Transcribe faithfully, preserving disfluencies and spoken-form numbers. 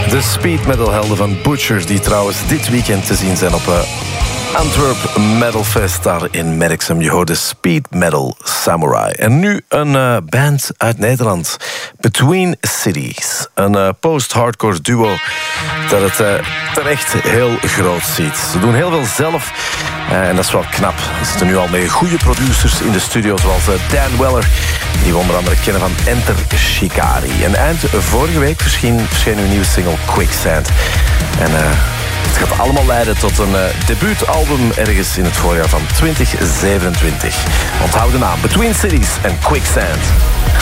De speed metal helden van Butcher, die trouwens dit weekend te zien zijn op uh, Antwerp Metal Fest daar in Merksem. Je hoorde Speed Metal Samurai. En nu een uh, band uit Nederland, Between Cities. Een uh, post-hardcore duo dat het uh, terecht heel groot ziet. Ze doen heel veel zelf uh, en dat is wel knap. Ze zitten nu al met goede producers in de studio, zoals uh, Dan Weller, die we onder andere kennen van Enter Shikari. En eind vorige week verscheen, verscheen hun nieuwe single Quicksand. En uh, het gaat allemaal leiden tot een uh, debuutalbum ergens in het voorjaar van twintig zevenentwintig. Onthoud de naam: Between Cities en Quicksand.